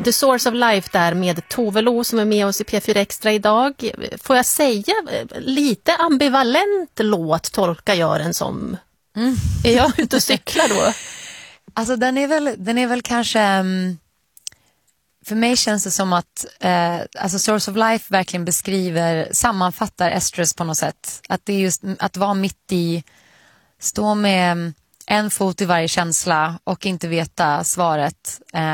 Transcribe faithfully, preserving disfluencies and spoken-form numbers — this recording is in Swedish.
The Source of Life där med Tove Lo som är med oss i P fyra Extra idag. Får jag säga, lite ambivalent låt tolkar jag den som. Mm. Är jag ute och cyklar då? Alltså den är väl, den är väl kanske... Um, för mig känns det som att uh, alltså Source of Life verkligen beskriver, sammanfattar Estrus på något sätt. Att det är just att vara mitt i, stå med en fot i varje känsla och inte veta svaret. Uh,